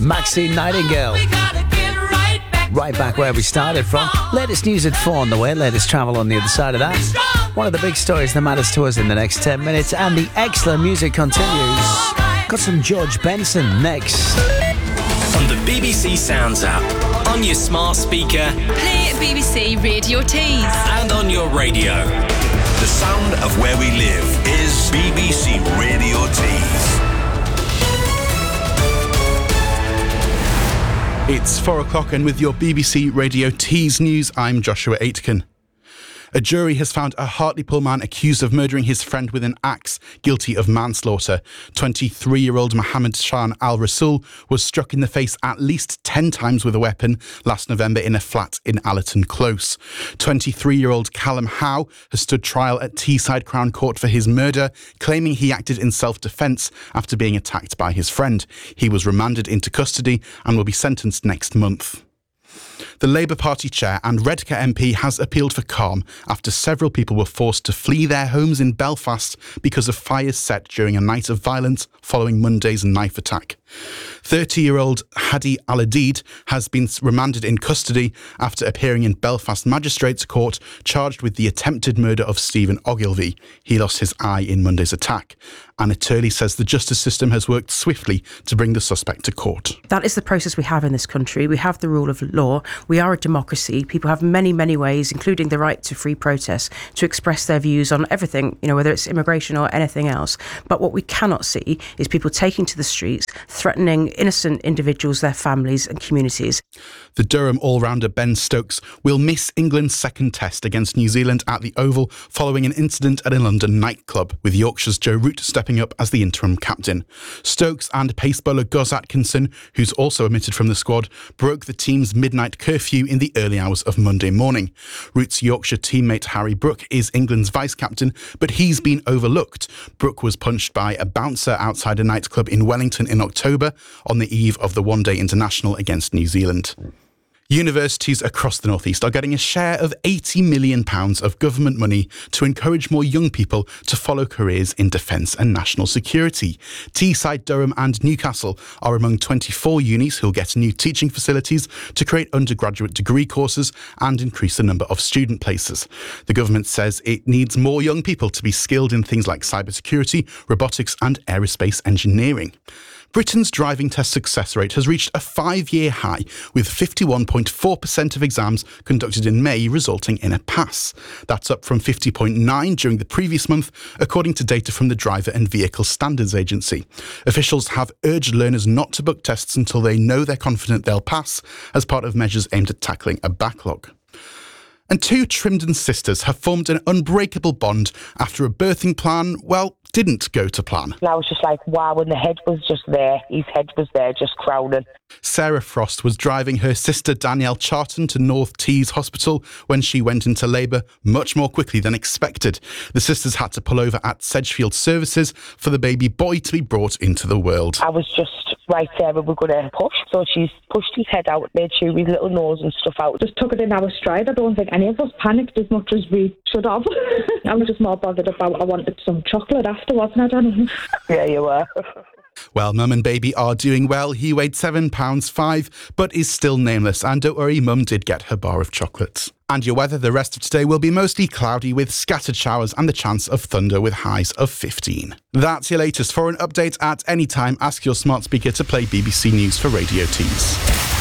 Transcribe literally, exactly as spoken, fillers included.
Maxine Nightingale. Right back where we started from. Latest news at four on the way. Latest travel on the other side of that. One of the big stories that matters to us in the next ten minutes. And the excellent music continues. Got some George Benson next. On the B B C Sounds app, on your smart speaker, play B B C Radio Tees, and on your radio. The sound of where we live is B B C Radio Tees. It's four o'clock, and with your B B C Radio Tees news, I'm Joshua Aitken. A jury has found a Hartlepool man accused of murdering his friend with an axe guilty of manslaughter. twenty-three-year-old Mohammed Shan Al Rasul was struck in the face at least ten times with a weapon last November in a flat in Allerton Close. twenty-three-year-old Callum Howe has stood trial at Teesside Crown Court for his murder, claiming he acted in self-defence after being attacked by his friend. He was remanded into custody and will be sentenced next month. The Labour Party chair and Redcar M P has appealed for calm after several people were forced to flee their homes in Belfast because of fires set during a night of violence following Monday's knife attack. thirty-year-old Hadi Al-Adid has been remanded in custody after appearing in Belfast Magistrates Court charged with the attempted murder of Stephen Ogilvie. He lost his eye in Monday's attack. Anna Turley says the justice system has worked swiftly to bring the suspect to court. That is the process we have in this country. We have the rule of law. We are a democracy. People have many, many ways, including the right to free protest, to express their views on everything, you know, whether it's immigration or anything else. But what we cannot see is people taking to the streets, threatening innocent individuals, their families and communities. The Durham all-rounder Ben Stokes will miss England's second test against New Zealand at the Oval following an incident at a London nightclub, with Yorkshire's Joe Root stepping up as the interim captain. Stokes and pace bowler Gus Atkinson, who's also omitted from the squad, broke the team's midnight curfew in the early hours of Monday morning. Root's Yorkshire teammate Harry Brook is England's vice-captain, but he's been overlooked. Brook was punched by a bouncer outside a nightclub in Wellington in October on the eve of the one-day international against New Zealand. Universities across the North East are getting a share of eighty million pounds of government money to encourage more young people to follow careers in defence and national security. Teesside, Durham and Newcastle are among twenty-four unis who'll get new teaching facilities to create undergraduate degree courses and increase the number of student places. The government says it needs more young people to be skilled in things like cybersecurity, robotics and aerospace engineering. Britain's driving test success rate has reached a five-year high, with fifty-one point four percent of exams conducted in May resulting in a pass. That's up from fifty point nine during the previous month, according to data from the Driver and Vehicle Standards Agency. Officials have urged learners not to book tests until they know they're confident they'll pass, as part of measures aimed at tackling a backlog. And two Trimdon sisters have formed an unbreakable bond after a birthing plan, well, didn't go to plan. And I was just like, wow, and the head was just there. His head was there, just crowding. Sarah Frost was driving her sister Danielle Charton to North Tees Hospital when she went into labour much more quickly than expected. The sisters had to pull over at Sedgefield Services for the baby boy to be brought into the world. I was just right there and we were going to push, so she's pushed his head out, made sure his little nose and stuff out. Just took it in our stride. I don't think any of us panicked as much as we should have. I was just more bothered about I wanted some chocolate after, wasn't I, Danny? Yeah, you were. Well, Mum and Baby are doing well. He weighed seven pounds five, but is still nameless. And don't worry, Mum did get her bar of chocolates. And your weather the rest of today will be mostly cloudy with scattered showers and the chance of thunder with highs of fifteen. That's your latest. For an update at any time, ask your smart speaker to play B B C News for Radio Tees.